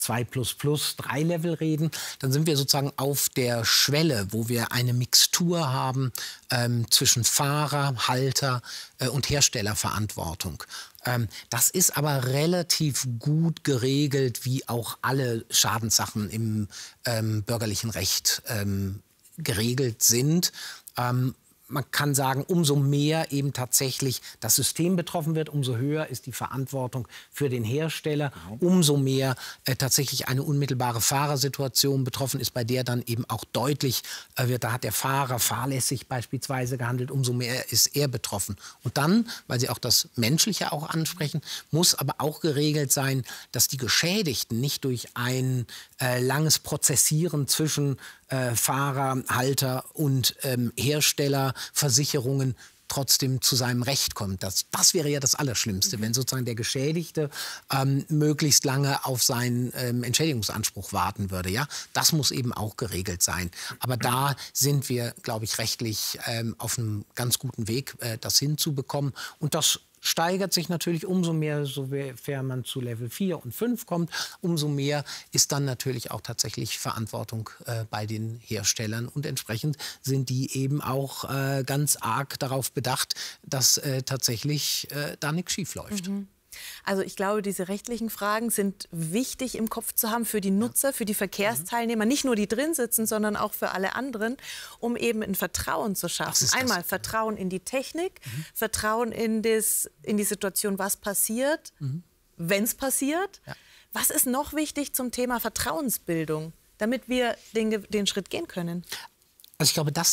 2++, 3 Level reden, dann sind wir sozusagen auf der Schwelle, wo wir eine Mixtur haben zwischen Fahrer, Halter und Herstellerverantwortung. Das ist aber relativ gut geregelt, wie auch alle Schadenssachen im bürgerlichen Recht geregelt sind. Man kann sagen, umso mehr eben tatsächlich das System betroffen wird, umso höher ist die Verantwortung für den Hersteller, umso mehr tatsächlich eine unmittelbare Fahrersituation betroffen ist, bei der dann eben auch deutlich wird, da hat der Fahrer fahrlässig beispielsweise gehandelt, umso mehr ist er betroffen. Und dann, weil Sie auch das Menschliche auch ansprechen, muss aber auch geregelt sein, dass die Geschädigten nicht durch ein langes Prozessieren zwischen Fahrer, Halter und Hersteller, Versicherungen trotzdem zu seinem Recht kommt. Das wäre ja das Allerschlimmste, wenn sozusagen der Geschädigte möglichst lange auf seinen Entschädigungsanspruch warten würde. Ja? Das muss eben auch geregelt sein. Aber da sind wir, glaube ich, rechtlich auf einem ganz guten Weg, das hinzubekommen. Und das steigert sich natürlich umso mehr, sofern man zu Level 4 und 5 kommt, umso mehr ist dann natürlich auch tatsächlich Verantwortung bei den Herstellern. Und entsprechend sind die eben auch ganz arg darauf bedacht, dass tatsächlich da nichts schief läuft. Also ich glaube, diese rechtlichen Fragen sind wichtig im Kopf zu haben für die Nutzer, für die Verkehrsteilnehmer, nicht nur die drin sitzen, sondern auch für alle anderen, um eben ein Vertrauen zu schaffen. Einmal Vertrauen in die Technik, Vertrauen in die Situation, was passiert, wenn es passiert. Ja. Was ist noch wichtig zum Thema Vertrauensbildung, damit wir den Schritt gehen können? Also ich glaube,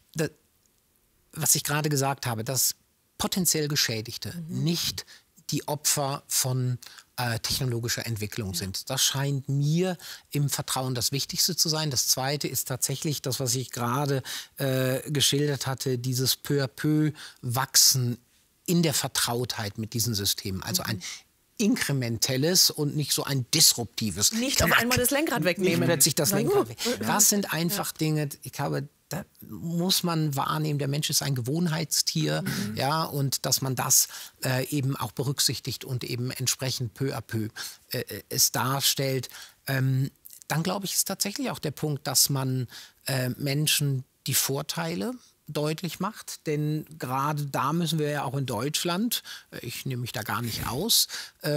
was ich gerade gesagt habe, dass potenziell Geschädigte nicht die Opfer von technologischer Entwicklung sind. Das scheint mir im Vertrauen das Wichtigste zu sein. Das Zweite ist tatsächlich das, was ich gerade geschildert hatte, dieses peu à peu Wachsen in der Vertrautheit mit diesen Systemen. Also ein inkrementelles und nicht so ein disruptives. Nicht auf einmal das Lenkrad wegnehmen. Nicht plötzlich das Lenkrad weg. Das sind einfach Dinge, ich glaube, da muss man wahrnehmen, der Mensch ist ein Gewohnheitstier, ja, und dass man das eben auch berücksichtigt und eben entsprechend peu à peu es darstellt. Dann glaube ich, ist tatsächlich auch der Punkt, dass man Menschen die Vorteile deutlich macht, denn gerade da müssen wir ja auch in Deutschland, ich nehme mich da gar nicht aus,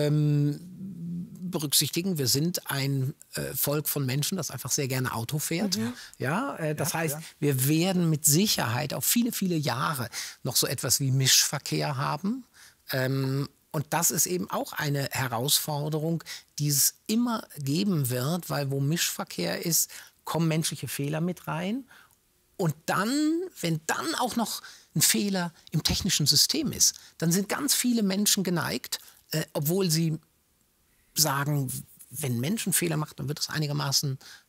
berücksichtigen, wir sind ein Volk von Menschen, das einfach sehr gerne Auto fährt. Ja, das heißt, wir werden mit Sicherheit auch viele, viele Jahre noch so etwas wie Mischverkehr haben. Und das ist eben auch eine Herausforderung, die es immer geben wird, weil wo Mischverkehr ist, kommen menschliche Fehler mit rein. Und dann, wenn dann auch noch ein Fehler im technischen System ist, dann sind ganz viele Menschen geneigt, obwohl sie sagen, wenn ein Mensch einen Fehler macht, dann wird das einigermaßen